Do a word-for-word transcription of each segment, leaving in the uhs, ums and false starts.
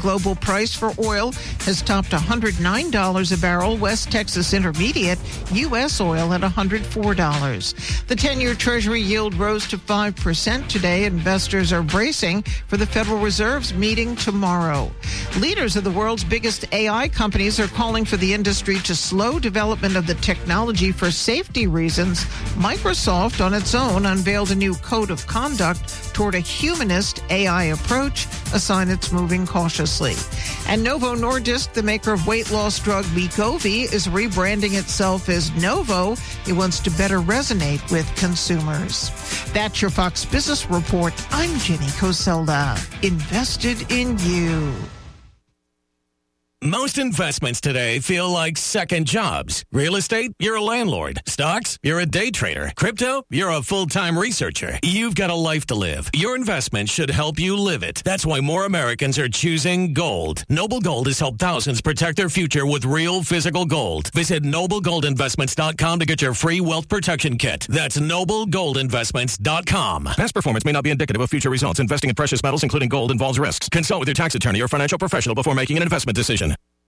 global price for oil has topped one hundred nine dollars a barrel. West Texas Intermediate, U S oil at one hundred four dollars. The ten-year Treasury yield rose to five percent today. Investors are bracing for the Federal Reserve's meeting tomorrow. Leaders of the world's biggest A I companies are calling for the industry to slow development of the technology for safety reasons. Microsoft, on its own, unveiled a new code of conduct toward a humanist A I approach, a sign it's moving cautiously. And Novo Nordisk, the maker of weight loss drug Wegovy, is rebranding itself as Novo. It wants to better resonate with consumers. That's your Fox Business Report. I'm Jenny Coselda. Invested in you. Most investments today feel like second jobs. Real estate, you're a landlord. Stocks, you're a day trader. Crypto, you're a full-time researcher. You've got a life to live. Your investment should help you live it. That's why more Americans are choosing gold. Noble Gold has helped thousands protect their future with real physical gold. Visit noble gold investments dot com to get your free wealth protection kit. That's noble gold investments dot com. Past performance may not be indicative of future results. Investing in precious metals, including gold, involves risks. Consult with your tax attorney or financial professional before making an investment decision.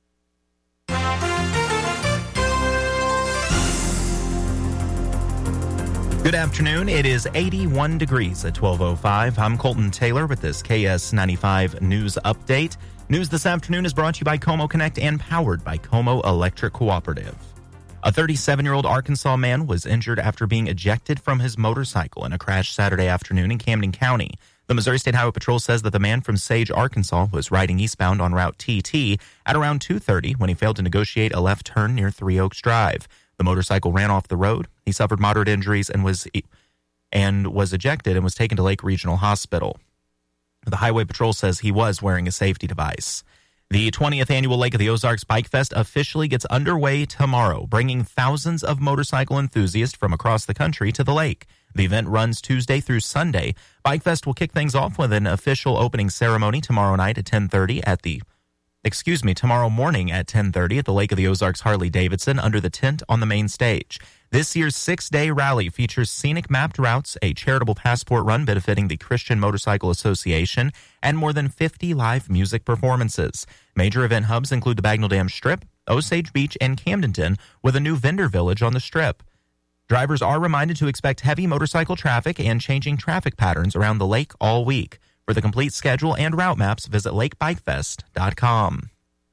Good afternoon. It is eighty-one degrees at twelve oh five. I'm Colton Taylor with this K S ninety-five news update. News this afternoon is brought to you by Como Connect and powered by Como Electric Cooperative. A thirty-seven-year-old Arkansas man was injured after being ejected from his motorcycle in a crash Saturday afternoon in Camden County. The Missouri State Highway Patrol says that the man from Sage, Arkansas, was riding eastbound on Route T T at around two thirty when he failed to negotiate a left turn near Three Oaks Drive. The motorcycle ran off the road. He suffered moderate injuries and was and was ejected and was taken to Lake Regional Hospital. The Highway Patrol says he was wearing a safety device. The twentieth annual Lake of the Ozarks Bike Fest officially gets underway tomorrow, bringing thousands of motorcycle enthusiasts from across the country to the lake. The event runs Tuesday through Sunday. Bike Fest will kick things off with an official opening ceremony tomorrow night at ten thirty at the Excuse me, tomorrow morning at ten thirty at the Lake of the Ozarks Harley-Davidson under the tent on the main stage. This year's six-day rally features scenic mapped routes, a charitable passport run benefiting the Christian Motorcycle Association, and more than fifty live music performances. Major event hubs include the Bagnell Dam Strip, Osage Beach, and Camdenton, with a new vendor village on the Strip. Drivers are reminded to expect heavy motorcycle traffic and changing traffic patterns around the lake all week. For the complete schedule and route maps, visit lake bike fest dot com.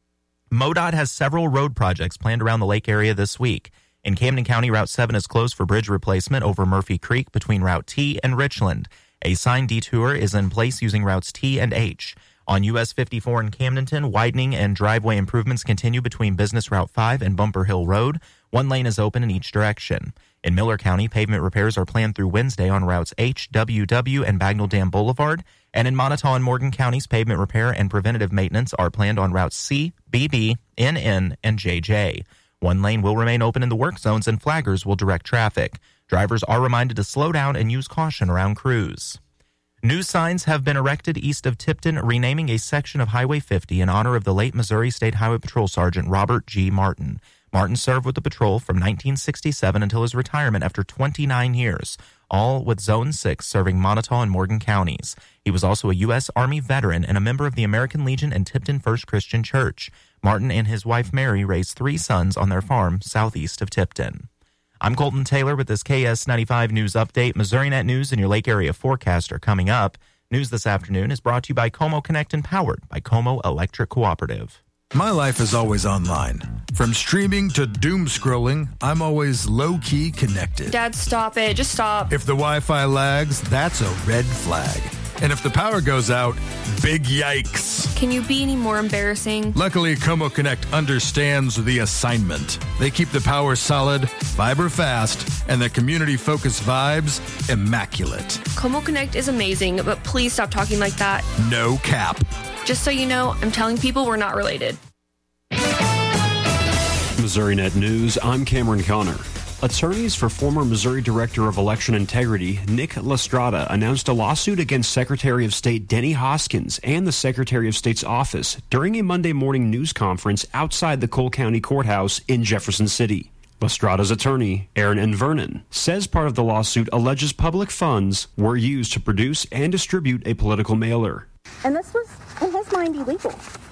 MoDOT has several road projects planned around the lake area this week. In Camden County, Route seven is closed for bridge replacement over Murphy Creek between Route T and Richland. A sign detour is in place using routes T and H. On U S fifty-four in Camdenton, widening and driveway improvements continue between Business Route five and Bumper Hill Road. One lane is open in each direction. In Miller County, pavement repairs are planned through Wednesday on routes H, W, W, and Bagnell Dam Boulevard. And in Montauk and Morgan counties, pavement repair and preventative maintenance are planned on routes C, B B, N N, and J J. One lane will remain open in the work zones and flaggers will direct traffic. Drivers are reminded to slow down and use caution around crews. New signs have been erected east of Tipton, renaming a section of Highway fifty in honor of the late Missouri State Highway Patrol Sergeant Robert G. Martin. Martin served with the patrol from nineteen sixty-seven until his retirement after twenty-nine years, all with Zone six serving Montauk and Morgan counties. He was also a U S Army veteran and a member of the American Legion and Tipton First Christian Church. Martin and his wife Mary raised three sons on their farm southeast of Tipton. I'm Colton Taylor with this K S ninety-five News Update. MissouriNet News and your Lake Area forecast are coming up. News this afternoon is brought to you by Como Connect and powered by Como Electric Cooperative. My life is always online. From streaming to doom scrolling, I'm always low-key connected. Dad, stop it. Just stop. If the Wi-Fi lags, that's a red flag. And if the power goes out, big yikes. Can you be any more embarrassing? Luckily, Como Connect understands the assignment. They keep the power solid, fiber fast, and the community-focused vibes immaculate. Como Connect is amazing, but please stop talking like that. No cap. Just so you know, I'm telling people we're not related. MissouriNet News, I'm Cameron Connor. Attorneys for former Missouri Director of Election Integrity, Nick Lastrada, announced a lawsuit against Secretary of State Denny Hoskins and the Secretary of State's office during a Monday morning news conference outside the Cole County Courthouse in Jefferson City. Lastrada's attorney, Aaron N. Vernon, says part of the lawsuit alleges public funds were used to produce and distribute a political mailer. And this was, in his mind, illegal.